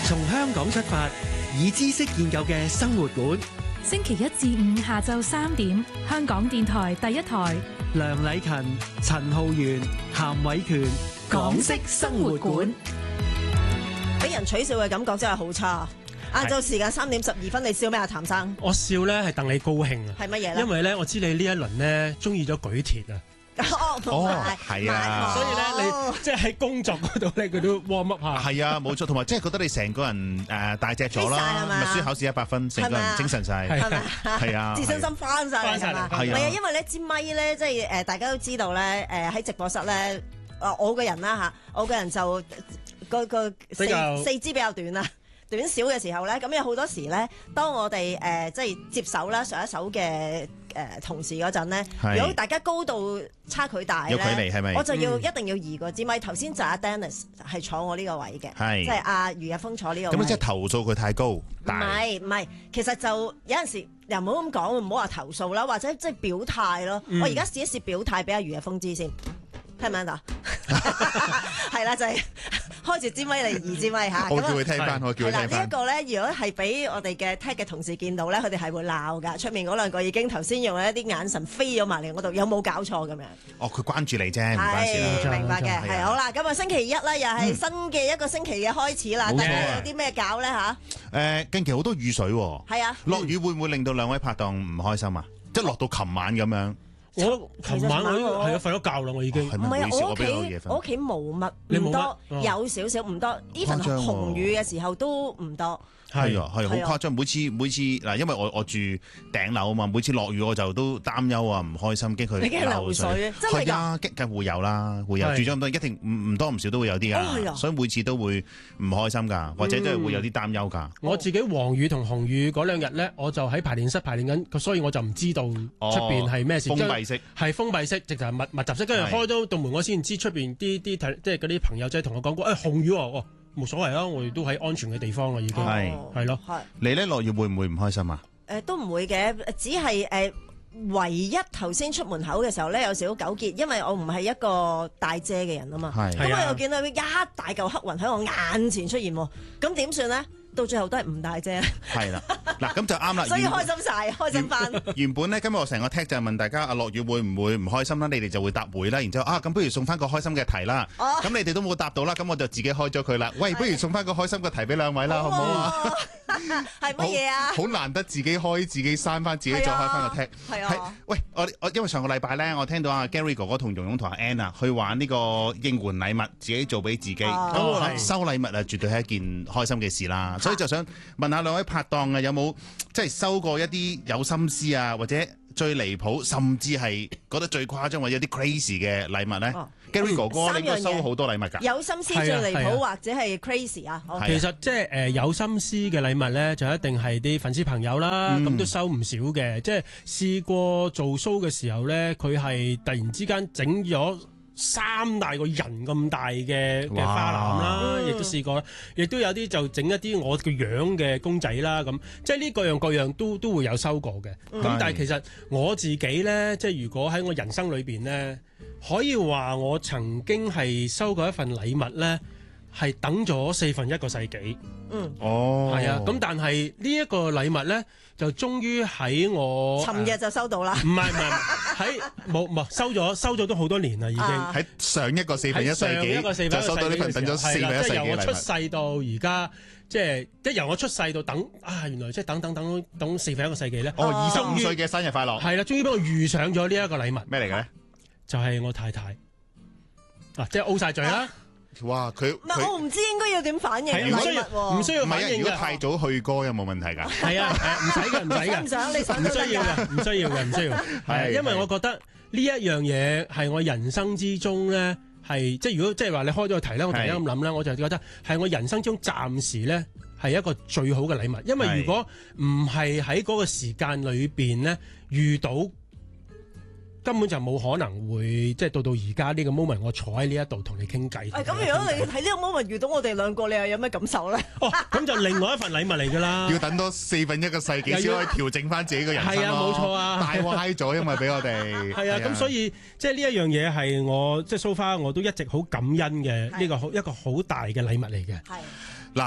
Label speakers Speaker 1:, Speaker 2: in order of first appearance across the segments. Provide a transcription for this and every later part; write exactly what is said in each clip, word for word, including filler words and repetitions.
Speaker 1: 從香港出發，以知識建構嘅生活館。
Speaker 2: 星期一至五下晝三點，香港電台第一台。
Speaker 1: 梁禮勤、陳浩源、譚偉權，港式生活館。
Speaker 3: 俾人取笑嘅感覺真係好差。晏晝時間三點十二分，你笑咩啊，譚生？
Speaker 4: 我笑咧係戥你高興啊！
Speaker 3: 係乜嘢咧？
Speaker 4: 因為咧，我知你呢一輪咧中意咗舉鐵啊！
Speaker 3: 哦，
Speaker 5: 係啊，
Speaker 4: 所以咧，你即係喺工作嗰度咧，佢都 warm up 下。
Speaker 5: 係啊，冇錯，同埋即係覺得你成個人誒大隻咗啦，默書考試一百分，成個人精神晒，
Speaker 3: 係咪？
Speaker 5: 係啊，
Speaker 3: 自信心翻晒嚟係嘛？
Speaker 4: 係
Speaker 3: 啊，因為呢支咪咧，即係誒大家都知道咧，誒喺直播室咧，誒我個人啦嚇，我個人就個個四四肢比較短啦。短小嘅時候咧，咁有好多時咧，當我哋誒、呃、即係接手啦上一手嘅誒、呃、同事嗰陣咧，如果大家高度差距大咧，
Speaker 5: 有距離係咪？
Speaker 3: 我就要、嗯、一定要移個支咪。頭先就阿 Dennis 係坐我呢個位嘅，即係阿余日峰坐呢個位。
Speaker 5: 咁即係投訴佢太高？唔
Speaker 3: 係唔係，其實就有陣時又唔好咁講，唔好話投訴啦，或者即係表態咯。嗯、我而家試一試表態俾阿余日峰知先，聽唔聽到？係啦，就係、是。開住支咪嚟移支咪嚇，
Speaker 5: 我叫佢聽翻，我叫佢聽翻。
Speaker 3: 係啦，呢一個咧，如果係俾我哋嘅 tech 嘅同事見到咧，佢哋係會鬧㗎。出面嗰兩個已經頭先用一啲眼神飛咗埋嚟我度，有冇搞錯咁樣？
Speaker 5: 哦，佢關注你啫，唔關事啦。
Speaker 3: 明白嘅，係好啦。咁啊，星期一啦，又係新嘅一個星期嘅開始啦。大家有啲咩搞咧嚇？
Speaker 5: 誒，近期好多雨水喎。
Speaker 3: 係啊。
Speaker 5: 落雨會唔會令到兩位拍檔唔開心啊？即係落到琴晚咁樣。
Speaker 4: 我琴晚我係啊，瞓咗覺啦，我已經。
Speaker 3: 唔係啊，我屋企我屋企冇乜，唔多，有少少唔多。even 紅雨嘅時候都唔多。
Speaker 5: 係啊，係好誇張。每次每次嗱，因為我我住頂樓啊嘛，每次落雨我就都擔憂啊，唔開心，驚佢流水。
Speaker 3: 真係㗎？
Speaker 5: 係啊，梗會有啦，會有住咗咁多，一定唔唔多唔少都會有啲㗎。所以每次都會唔開心㗎，或者都係會有啲擔憂㗎。
Speaker 4: 我自己黃雨同紅雨嗰兩日咧，我就喺排練室排練緊，所以我就唔知道出邊係咩事。
Speaker 5: 封閉式
Speaker 4: 係封閉式，直頭係密密集式。跟住開咗道門，我先知出邊啲啲即係嗰啲朋友仔同我講過，誒紅雨喎。冇所謂啦，我哋都喺安全嘅地方啦，已經係係咯。
Speaker 5: 你咧落雨會唔會唔開心啊？
Speaker 3: 誒、呃、都唔會嘅，只係誒、呃、唯一頭先出門口嘅時候咧，有少少糾結，因為我唔係一個帶遮嘅人啊嘛。咁我又見到一大嚿黑雲喺我眼前出現喎，咁點算咧？到最後都係唔帶遮。係
Speaker 5: 啦，嗱咁就啱啦。
Speaker 3: 所以開心晒，開心翻。
Speaker 5: 原本咧，今日我成個 tag 就係問大家啊，落雨會唔會唔開心啦？你哋就會答會啦。然之後啊，咁不如送翻個開心嘅題啦。咁、哦、你哋都冇答到啦，咁我就自己開咗佢啦。喂，不如送翻個開心嘅題俾兩位啦，好唔好啊？
Speaker 3: 係乜嘢啊？
Speaker 5: 好難得自己開，自己刪翻，自己再開翻個 tag。
Speaker 3: 係啊。
Speaker 5: 喂，我我因為上個禮拜咧，我聽到阿 Gary 哥哥同蓉蓉同阿 Anna 去玩呢個應援禮物，自己做俾自己。咁、哦、我諗收禮物啊，絕對係一件開心嘅事啦。所以就想問下兩位拍檔啊，有冇即係收過一啲有心思啊，或者最離譜，甚至係覺得最誇張或者有啲 crazy 嘅禮物咧、哦、？Gary 哥哥，你應該收好多禮物㗎。
Speaker 3: 有心思最離譜、啊啊、或者係 crazy 啊？
Speaker 4: 啊其實即係誒有心思嘅禮物咧，就一定係啲粉絲朋友啦，咁、嗯、都收唔少嘅。即係試過做 show 嘅時候咧，佢係突然之間整咗三大個人咁大嘅嘅花籃啦，亦都試過啦，亦都有啲就整一啲我個樣嘅公仔啦，咁即係呢各樣各樣都都會有收過嘅。咁、嗯、但係其實我自己咧，即係如果喺我人生裏邊咧，可以話我曾經係收過一份禮物咧，係等咗四分一個世紀。嗯，哦，係啊，咁但係呢一個禮物咧，就終於喺我
Speaker 3: 尋日就收到啦。
Speaker 4: 唔係唔係，喺冇冇收咗收咗都好多年啦，已經喺、
Speaker 5: 啊、上一個四分一世紀就收到呢份等咗四分一世紀嘅禮物。即係由我出世到而家，即係即係由我出世到等啊，原來即係等等等等四分一個世紀咧。 哦，二十五歲嘅生日快樂。
Speaker 4: 係啦，終於俾我遇上咗呢一個禮物。
Speaker 5: 咩嚟嘅咧？
Speaker 4: 就係、是、我太太啊，即係 O 晒嘴啦。
Speaker 5: 哇！佢
Speaker 3: 唔係我唔知應該要點反應禮物，
Speaker 4: 唔需要反應嘅。
Speaker 5: 如果太早去過有冇問題㗎？
Speaker 4: 係啊，唔使嘅，唔使嘅。
Speaker 3: 唔想你想
Speaker 4: 唔需要嘅，唔需要嘅，唔需要。係因為我覺得呢一樣嘢係我人生之中咧，係即係如果即係話你開咗個題咧，我突然間咁諗咧，我就覺得係我人生中暫時咧係一個最好嘅禮物。因為如果唔係喺嗰個時間裏邊咧遇到。根本就冇可能會即係到到而家呢個 moment，我坐喺呢一度同你傾偈。
Speaker 3: 咁、哎、如果你喺呢個 moment 遇到我哋兩個，你又有咩感受咧？
Speaker 4: 哦，咁就另外一份禮物嚟㗎啦。
Speaker 5: 要等多四分一個世紀先可以調整翻自己個人生咯。係啊，
Speaker 4: 冇錯啊，
Speaker 5: 大歪咗，因為俾我哋。
Speaker 4: 係啊，咁、啊、所以即係呢一樣嘢係我即係 so far 我都一直好感恩嘅呢、呢個一個好大嘅禮物嚟嘅。
Speaker 5: 係嗱。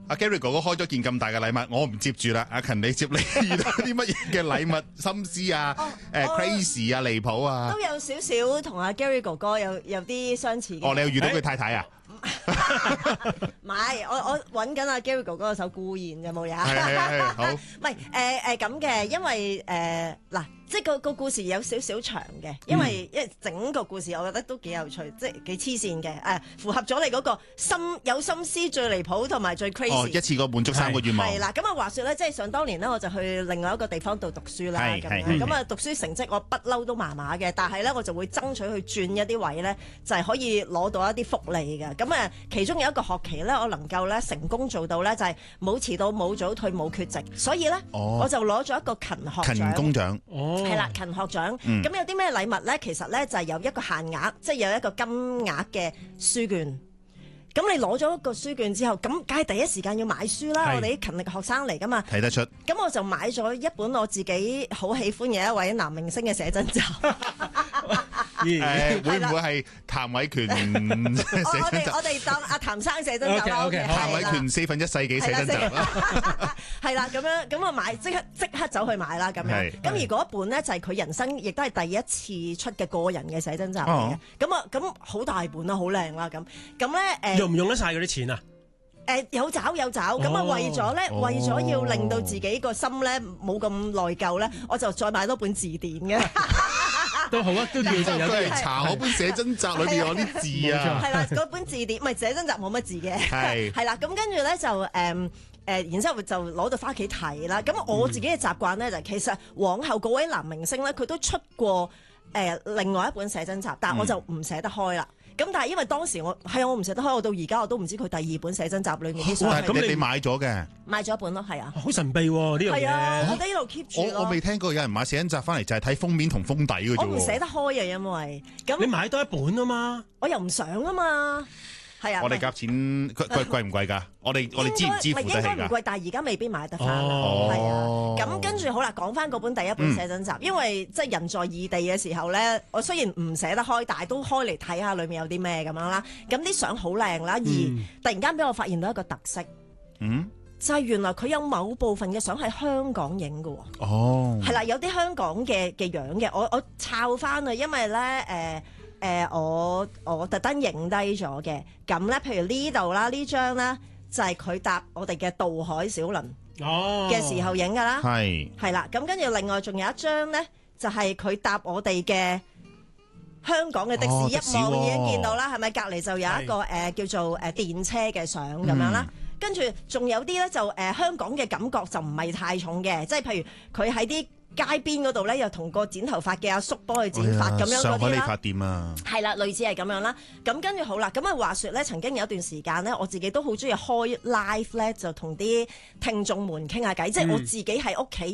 Speaker 5: 阿 Gary 哥哥開咗件咁大嘅禮物，我唔接住啦。阿勤你接，你遇到啲乜嘢嘅禮物心思啊？誒 crazy 啊，離譜啊？
Speaker 3: 都有少少同阿 Gary 哥哥有有啲相似嘅。
Speaker 5: 哦，你又遇到佢太太啊？
Speaker 3: 唔係，我我揾緊阿 Gary 哥哥嗰首孤雁有冇嘢？
Speaker 5: 係係係，好。
Speaker 3: 唔係誒誒咁嘅，因為誒嗱、呃，即係個個故事有少少長嘅，因為因為整個故事我覺得都幾有趣，即係幾黐線嘅誒，符合咗你嗰個心有心思最離譜同埋最 crazy。
Speaker 5: 哦，一次過滿足三個願望。
Speaker 3: 係啦，咁啊話説咧，即係想當年咧，我就去另外一個地方度讀書啦，咁樣咁啊讀書成績我不嬲都麻麻嘅，但係咧我就會爭取去轉一啲位咧，就係可以攞到一啲福利嘅。咁啊，其中有一個學期咧，我能夠咧成功做到咧，就係冇遲到、冇早退、冇缺席，所以咧我就攞咗一個勤學獎。
Speaker 5: 勤工獎。
Speaker 3: 哦，係啦，勤學獎。咁、嗯、有啲咩禮物咧？其實咧就係有一個限額，即係有一個金額嘅書券。咁你攞咗個書券之後，咁梗係第一時間要買書啦。我哋啲勤力嘅學生嚟噶嘛，睇
Speaker 5: 得出。
Speaker 3: 咁我就買咗一本我自己好喜歡嘅一位男明星嘅寫真集。
Speaker 5: 誒、欸，會唔會係譚偉權寫真集？
Speaker 3: 我哋我哋當阿譚生寫真集啦。
Speaker 5: 譚偉權四分一世紀寫真集啦。係啦，
Speaker 3: 咁樣咁我買即刻即刻走去買啦。咁樣咁而嗰一本咧就係佢人生亦都係第一次出嘅個人嘅寫真集嚟嘅。咁啊咁好大本啦，好靚啦。咁咁咧誒，
Speaker 4: 用唔用得晒嗰啲錢啊？
Speaker 3: 誒、呃、有找有找，咁啊、哦、為咗咧，哦、為咗要令到自己個心咧冇咁內疚咧，我就再買多本字典嘅。
Speaker 4: 都好啊，都叫做有啲
Speaker 5: 查嗰本寫真集裏邊有啲字啊。
Speaker 3: 係啦，嗰本字典唔係寫真集冇乜字嘅。
Speaker 5: 係
Speaker 3: 係啦，咁跟住咧就誒誒、呃呃，然之後就攞到翻屋企睇啦。咁我自己嘅習慣咧就其實往後嗰位男明星咧，佢都出過誒、呃、另外一本寫真集，但係我就唔捨得開啦。咁但係因為當時我係啊，我唔捨得開，我到而家我都唔知佢第二本寫真集裏面啲相。
Speaker 5: 咁、哦、你你買咗嘅？買
Speaker 3: 咗一本咯，係啊。
Speaker 4: 好神秘喎呢樣嘢。係啊，
Speaker 3: 我喺度 keep 住咯。
Speaker 5: 我我未聽過有人買寫真集翻嚟就係睇封面同封底嘅啫。
Speaker 3: 我唔捨得開啊，因為咁。
Speaker 4: 你買多一本啊嘛。
Speaker 3: 我又唔想啊嘛。係啊。
Speaker 5: 我哋夾錢，佢佢貴唔貴㗎？我哋我哋支唔支付得起㗎？應該唔貴，
Speaker 3: 但係而家未必買得翻啦。
Speaker 5: 哦。
Speaker 3: 係啊。咁跟住好啦，講翻嗰本第一本寫真集，嗯、因為即係人在異地嘅時候咧，我雖然唔捨得開，但係都開嚟睇下裏面有啲咩咁樣啦。咁啲相好靚啦，而突然間俾我發現到一個特色。嗯。就係原來佢有某部分嘅相係香港影嘅喎。哦。係啦，有啲香港嘅嘅樣嘅，我我抄翻啊，因為咧誒。呃誒、呃、我我特登影低咗嘅，咁咧譬如呢度啦，呢張咧就係、是、佢搭我哋嘅渡海小輪嘅時候影噶啦，係係啦，咁跟住另外仲有一張咧，就係、是、佢搭我哋嘅香港嘅的士，哦、一望已經見到啦，係咪隔離就有一個誒、呃、叫做誒電車嘅相咁樣啦，跟住仲有啲咧就誒、呃、香港嘅感覺就唔係太重嘅，即係譬如佢喺啲街邊嗰度咧，又同個剪頭髮嘅阿叔幫佢剪髮咁、哎、樣嗰啲啦。上海理髮店啊，係啦，類似係咁樣啦。咁跟住好啦，咁啊話説咧，曾經有一段時間咧，我自己都好中意開 live 咧，就同啲聽眾們傾下偈，嗯、即係我自己喺屋企。